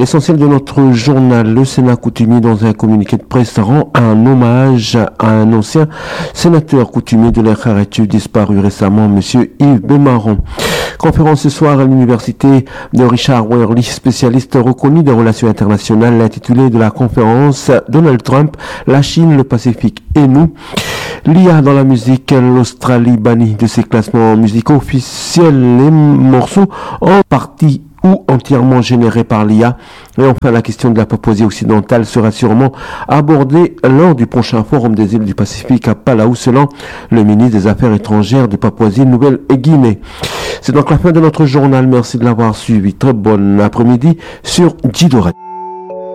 L'essentiel de notre journal, le Sénat coutumier dans un communiqué de presse rend un hommage à un ancien sénateur coutumier de l'Ekharetu disparu récemment, monsieur Yves Bémaron. Conférence ce soir à l'université de Richard Wehrli, spécialiste reconnu des relations internationales, l'intitulé de la conférence Donald Trump, la Chine, le Pacifique et nous. L'IA dans la musique, l'Australie bannie de ses classements musicaux officiels, les morceaux en partie ou entièrement générés par l'IA. Et enfin, la question de la Papouasie occidentale sera sûrement abordée lors du prochain forum des îles du Pacifique à Palau, selon le ministre des Affaires étrangères de Papouasie-Nouvelle-Guinée. C'est donc la fin de notre journal. Merci de l'avoir suivi. Très bon après-midi sur Djidoret.